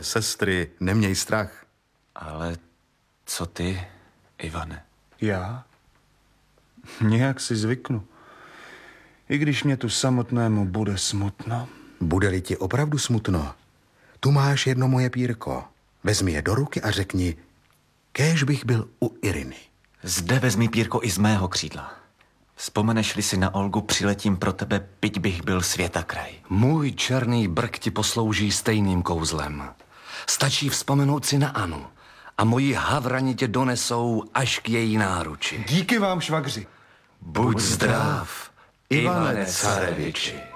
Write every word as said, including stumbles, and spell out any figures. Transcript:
Sestry, neměj strach. Ale co ty, Ivane? Já? Nějak si zvyknu. I když mě tu samotnému bude smutno. Bude-li ti opravdu smutno, tu máš jedno moje pírko. Vezmi je do ruky a řekni, kéž bych byl u Iriny. Zde vezmi pírko i z mého křídla. Vzpomeneš-li si na Olgu, přiletím pro tebe, byť bych byl světakraj. Můj černý brk ti poslouží stejným kouzlem. Stačí vzpomenout si na Anu a moji havrani tě donesou až k její náruči. Díky vám, švagři. Buď zdrav, Ivane Careviči.